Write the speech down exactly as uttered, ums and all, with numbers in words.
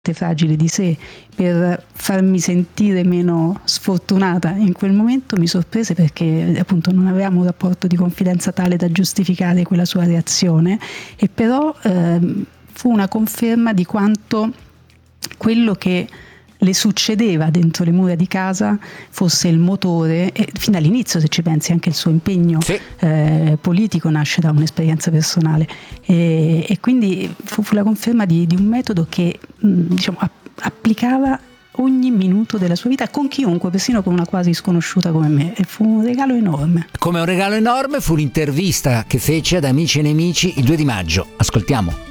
fragile di sé, per farmi sentire meno sfortunata in quel momento, mi sorprese perché appunto non avevamo un rapporto di confidenza tale da giustificare quella sua reazione, e però ehm, fu una conferma di quanto quello che le succedeva dentro le mura di casa fosse il motore, e fin dall'inizio, se ci pensi, anche il suo impegno sì. eh, politico nasce da un'esperienza personale, e, e quindi fu, fu la conferma di, di un metodo che mh, diciamo app- applicava ogni minuto della sua vita con chiunque, persino con una quasi sconosciuta come me, e fu un regalo enorme. Come un regalo enorme fu l'intervista che fece ad Amici e Nemici il due di maggio. Ascoltiamo.